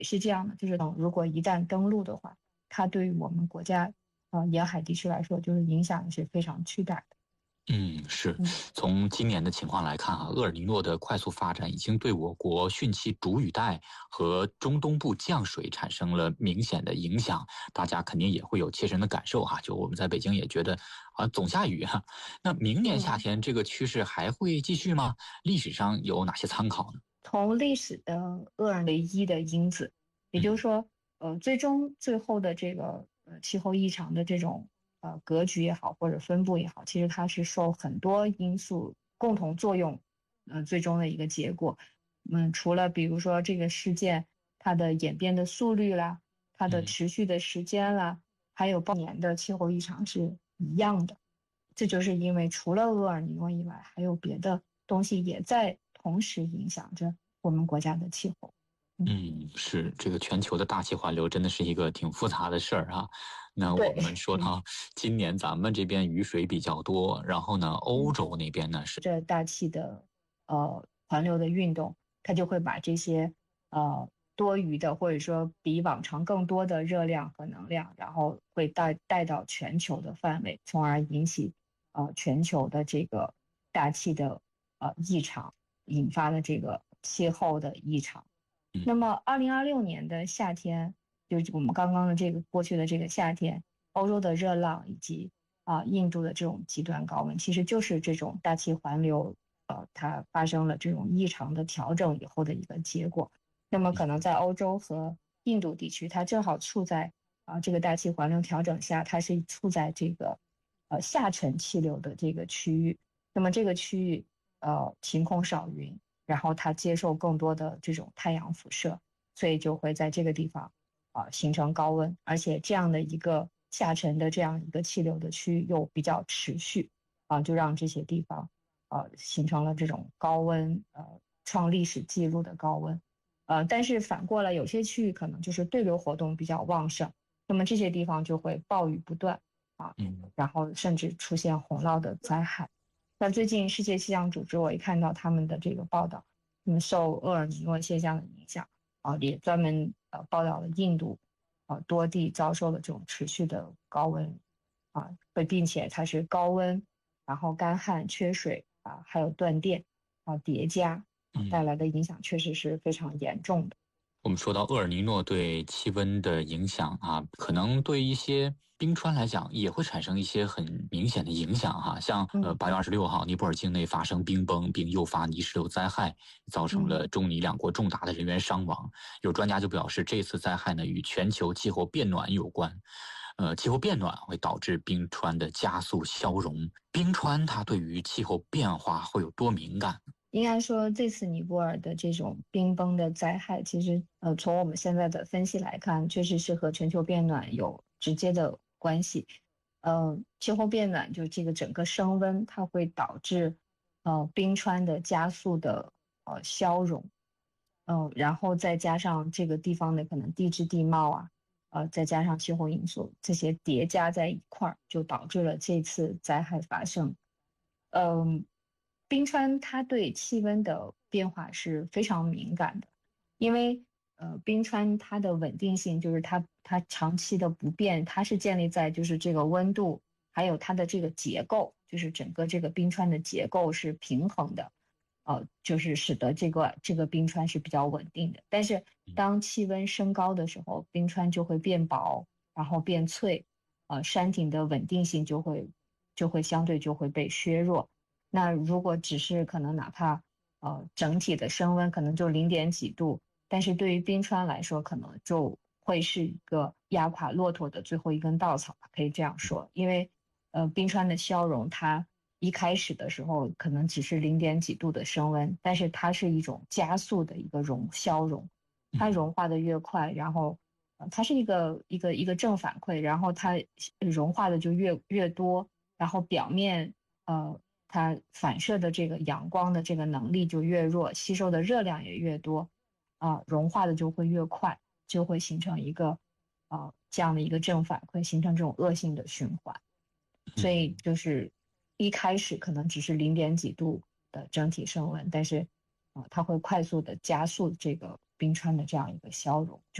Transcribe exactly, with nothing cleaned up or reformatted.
是这样的，就是如果一旦登陆的话，它对于我们国家呃沿海地区来说，就是影响是非常巨大的。 嗯，是。从今年的情况来看啊，厄尔尼诺的快速发展已经对我国汛期主雨带和中东部降水产生了明显的影响，大家肯定也会有切身的感受哈。就我们在北京也觉得啊，总下雨哈。那明年夏天这个趋势还会继续吗？历史上有哪些参考呢？ 从历史的厄尔尼一的因子，也就是说，呃，最终最后的这个呃气候异常的这种呃格局也好，或者分布也好，其实它是受很多因素共同作用，呃，最终的一个结果。嗯，除了比如说这个事件它的演变的速率啦，它的持续的时间啦，还有包年的气候异常是一样的。这就是因为除了厄尔尼诺以外，还有别的东西也在同时影响着我们国家的气候。 嗯，是，这个全球的大气环流真的是一个挺复杂的事儿啊。那我们说到今年咱们这边雨水比较多，然后呢，欧洲那边呢是这大气的呃环流的运动，它就会把这些呃多余的或者说比往常更多的热量和能量，然后会带带到全球的范围，从而引起呃全球的这个大气的呃异常，引发了这个气候的异常。那么，二零二六年的夏天，就是我们刚刚的这个过去的这个夏天，欧洲的热浪以及啊、呃、印度的这种极端高温，其实就是这种大气环流呃它发生了这种异常的调整以后的一个结果。那么，可能在欧洲和印度地区，它正好处在啊、呃、这个大气环流调整下，它是处在这个呃下沉气流的这个区域。那么这个区域呃晴空少云。然后它接受更多的这种太阳辐射，所以就会在这个地方啊、呃、形成高温，而且这样的一个下沉的这样一个气流的区域又比较持续啊、呃，就让这些地方呃形成了这种高温，呃创历史记录的高温，呃但是反过来有些区域可能就是对流活动比较旺盛，那么这些地方就会暴雨不断啊，然后甚至出现洪涝的灾害。那最近世界气象组织，我一看到他们的这个报道，那么受厄尔尼诺现象的影响啊，也专门呃报道了印度啊多地遭受了这种持续的高温啊，并且它是高温，然后干旱、缺水啊，还有断电啊叠加啊带来的影响确实是非常严重的。 我们说到厄尔尼诺对气温的影响啊，可能对一些冰川来讲也会产生一些很明显的影响哈。像呃八月二十六号，尼泊尔境内发生冰崩，并诱发泥石流灾害，造成了中尼两国重大的人员伤亡。有专家就表示，这次灾害呢与全球气候变暖有关。呃，气候变暖会导致冰川的加速消融。冰川它对于气候变化会有多敏感？ 应该说，这次尼泊尔的这种冰崩的灾害，其实呃，从我们现在的分析来看，确实是和全球变暖有直接的关系。呃，气候变暖就这个整个升温，它会导致呃冰川的加速的呃消融，嗯、呃，然后再加上这个地方的可能地质地貌啊，呃，再加上气候因素，这些叠加在一块儿，就导致了这次灾害发生。嗯，冰川它对气温的变化是非常敏感的，因为呃，冰川它的稳定性就是它它长期的不变，它是建立在就是这个温度还有它的这个结构，就是整个这个冰川的结构是平衡的，呃，就是使得这个这个冰川是比较稳定的。但是当气温升高的时候，冰川就会变薄，然后变脆，呃，山顶的稳定性就会就会相对就会被削弱。那如果只是可能哪怕呃整体的升温可能就零点几度，但是对于冰川来说，可能就会是一个压垮骆驼的最后一根稻草，可以这样说。因为呃冰川的消融，它一开始的时候可能只是零点几度的升温，但是它是一种加速的一个融消融，它融化的越快，然后呃它是一个一个一个正反馈，然后它融化的就越越多，然后表面呃。它反射的这个阳光的这个能力就越弱，吸收的热量也越多，啊、呃，融化的就会越快，就会形成一个，呃，这样的一个正反馈，形成这种恶性的循环。所以就是一开始可能只是零点几度的整体升温，但是，啊、呃，它会快速的加速这个冰川的这样一个消融。